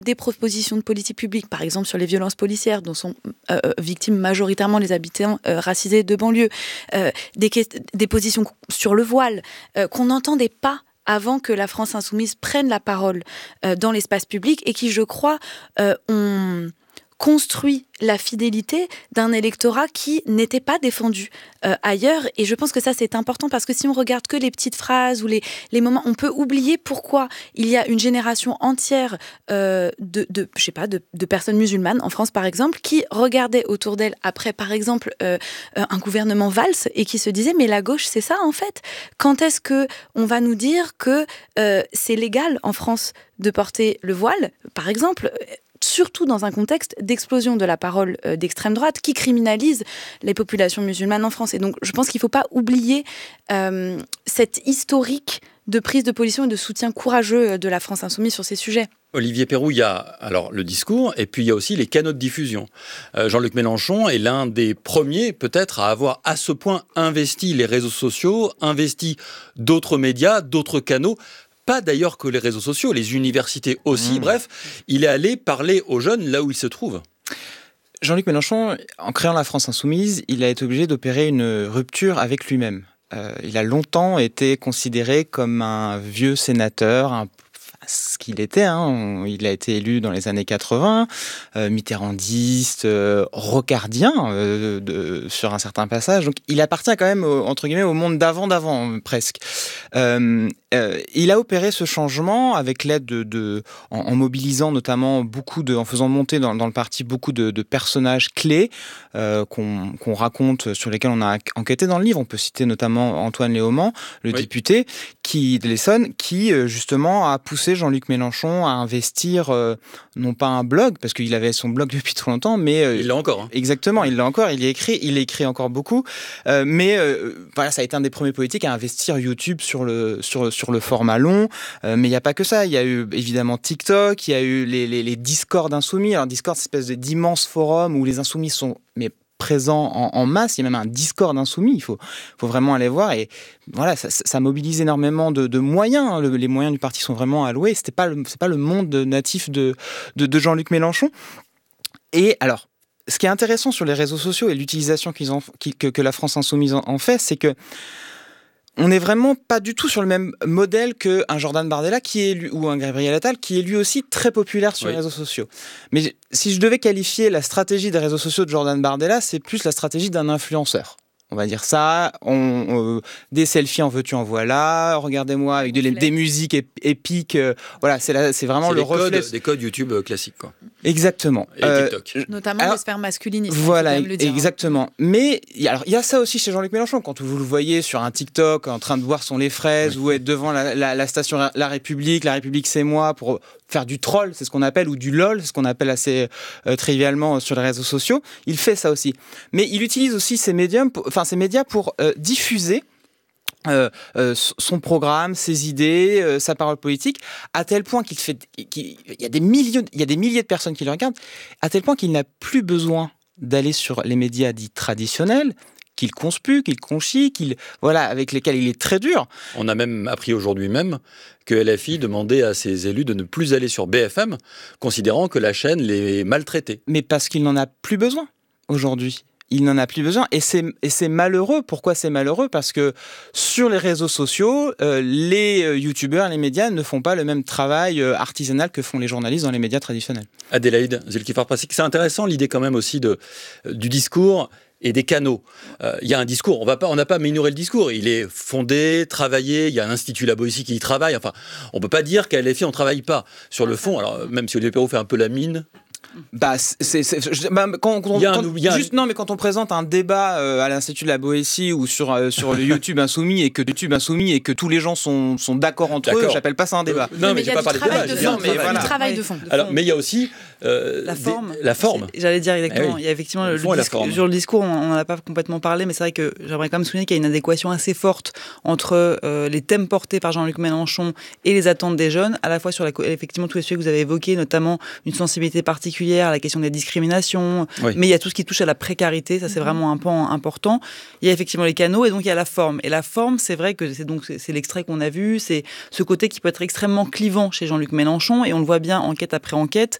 des propositions de politique publique, par exemple sur les violences policières dont sont victimes majoritairement les habitants racisés de banlieue, des positions sur le voile qu'on n'entendait pas avant que la France insoumise prenne la parole dans l'espace public et qui, je crois, ont construit la fidélité d'un électorat qui n'était pas défendu ailleurs. Et je pense que ça, c'est important parce que si on regarde que les petites phrases ou les moments, on peut oublier pourquoi il y a une génération entière de personnes musulmanes en France, par exemple, qui regardaient autour d'elles après, par exemple, un gouvernement Valls et qui se disaient « mais la gauche, c'est ça, en fait ». Quand est-ce qu'on va nous dire que c'est légal en France de porter le voile, par exemple ? Surtout dans un contexte d'explosion de la parole d'extrême droite qui criminalise les populations musulmanes en France. Et donc, je pense qu'il ne faut pas oublier cette historique de prise de position et de soutien courageux de la France insoumise sur ces sujets. Olivier Perroux, il y a alors le discours et puis il y a aussi les canaux de diffusion. Jean-Luc Mélenchon est l'un des premiers peut-être à avoir à ce point investi les réseaux sociaux, investi d'autres médias, d'autres canaux. Pas d'ailleurs que les réseaux sociaux, les universités aussi. Bref, il est allé parler aux jeunes là où ils se trouvent. Jean-Luc Mélenchon, en créant la France insoumise, il a été obligé d'opérer une rupture avec lui-même. Il a longtemps été considéré comme un vieux sénateur, ce qu'il était, il a été élu dans les années 80, mitterrandiste, rocardien sur un certain passage. Donc il appartient quand même, entre guillemets, au monde d'avant, presque. Il a opéré ce changement avec l'aide en mobilisant notamment en faisant monter dans le parti beaucoup de personnages clés qu'on raconte, sur lesquels on a enquêté dans le livre. On peut citer notamment Antoine Léaumont, le député de l'Essonne, qui justement a poussé Jean-Luc Mélenchon à investir, non pas un blog, parce qu'il avait son blog depuis trop longtemps, mais... il l'a encore. Exactement, il l'a encore, il écrit encore beaucoup, mais voilà, ça a été un des premiers politiques à investir YouTube sur le format long, mais il n'y a pas que ça, il y a eu évidemment TikTok, il y a eu les Discord insoumis. Alors Discord, c'est une espèce d'immense forum où les insoumis sont présents en masse, il y a même un Discord insoumis, il faut vraiment aller voir, et voilà, ça mobilise énormément de moyens, les moyens du parti sont vraiment alloués, c'est pas le monde natif de Jean-Luc Mélenchon. Et alors, ce qui est intéressant sur les réseaux sociaux et l'utilisation que la France insoumise en fait, c'est que on n'est vraiment pas du tout sur le même modèle qu'un Jordan Bardella ou un Gabriel Attal, qui est lui aussi très populaire sur les réseaux sociaux. Mais si je devais qualifier la stratégie des réseaux sociaux de Jordan Bardella, c'est plus la stratégie d'un influenceur. On va dire ça, des selfies en veux-tu en voilà, regardez-moi avec des musiques épiques, voilà, c'est vraiment le reflet. Des codes YouTube classiques, quoi. Exactement. Et TikTok. Notamment les sphères masculinistes. Voilà, exactement. Mais il y a ça aussi chez Jean-Luc Mélenchon. Quand vous le voyez sur un TikTok en train de boire son lait fraise ou être devant la station La République c'est moi, pour faire du troll, c'est ce qu'on appelle, ou du lol, c'est ce qu'on appelle assez trivialement sur les réseaux sociaux, il fait ça aussi. Mais il utilise aussi ces médias pour diffuser son programme, ses idées, sa parole politique, à tel point qu'il y a des milliers de personnes qui le regardent, à tel point qu'il n'a plus besoin d'aller sur les médias dits traditionnels, qu'il conspue, qu'il conchit, avec lesquels il est très dur. On a même appris aujourd'hui même que LFI demandait à ses élus de ne plus aller sur BFM, considérant que la chaîne les maltraitait. Mais parce qu'il n'en a plus besoin aujourd'hui. Il n'en a plus besoin, et c'est malheureux. Pourquoi c'est malheureux ? Parce que sur les réseaux sociaux, les youtubeurs, les médias ne font pas le même travail artisanal que font les journalistes dans les médias traditionnels. Adélaïde Zülkifar-Plasik, c'est intéressant l'idée quand même aussi du discours et des canaux. Il y a un discours, on n'a pas minoré le discours, il est fondé, travaillé, il y a un institut Labo ici qui y travaille, enfin, on ne peut pas dire qu'à LFI on ne travaille pas. Sur le fond, alors même si Olivier Perrault fait un peu la mine... quand on présente un débat à l'Institut de la Boétie ou sur le YouTube insoumis et que tous les gens sont d'accord entre eux, j'appelle pas ça un débat. Non, mais il y a du travail de fond. Alors, mais il y a aussi la forme. J'allais dire exactement. Il y a effectivement sur le discours, on n'en a pas complètement parlé, mais c'est vrai que j'aimerais quand même souligner qu'il y a une adéquation assez forte entre les thèmes portés par Jean-Luc Mélenchon et les attentes des jeunes, à la fois sur effectivement tous les sujets que vous avez évoqués, notamment une sensibilité particulière particulière, la question des discriminations, mais il y a tout ce qui touche à la précarité, ça c'est vraiment un pan important. Il y a effectivement les canaux et donc il y a la forme. Et la forme, c'est vrai que c'est l'extrait qu'on a vu, c'est ce côté qui peut être extrêmement clivant chez Jean-Luc Mélenchon et on le voit bien enquête après enquête.